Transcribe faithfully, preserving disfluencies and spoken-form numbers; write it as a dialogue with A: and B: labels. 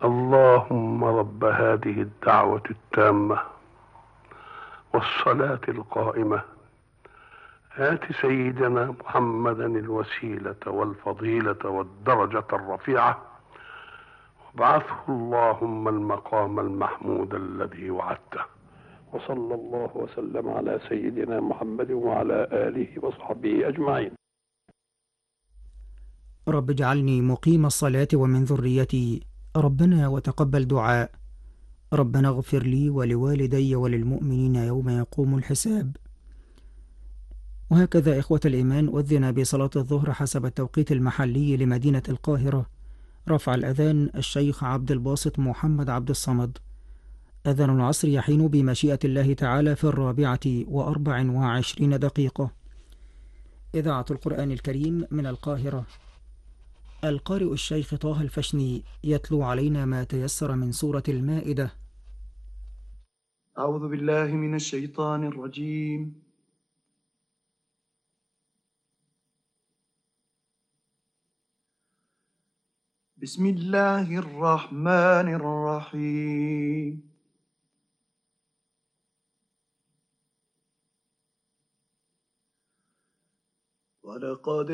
A: اللهم رب هذه الدعوة التامة والصلاة القائمة، آت سيدنا محمدا الوسيلة والفضيلة والدرجة الرفيعة، وابعثه اللهم المقام المحمود الذي وعدته. وصلى الله وسلم على سيدنا محمد وعلى آله وصحبه أجمعين.
B: رب اجعلني مقيم الصلاة ومن ذريتي، ربنا وتقبل دعاء. ربنا اغفر لي ولوالدي وللمؤمنين يوم يقوم الحساب. وهكذا إخوة الإيمان أذن بصلاة الظهر حسب التوقيت المحلي لمدينة القاهرة. رفع الأذان الشيخ عبد الباسط محمد عبد الصمد. أذان العصر يحين بمشيئة الله تعالى في الرابعة وأربع وعشرين دقيقة. إذاعة القرآن الكريم من القاهرة. القارئ الشيخ طه الفشني يتلو علينا ما تيسر من سورة المائدة.
C: أعوذ بالله من الشيطان الرجيم. بسم الله الرحمن الرحيم. ولقد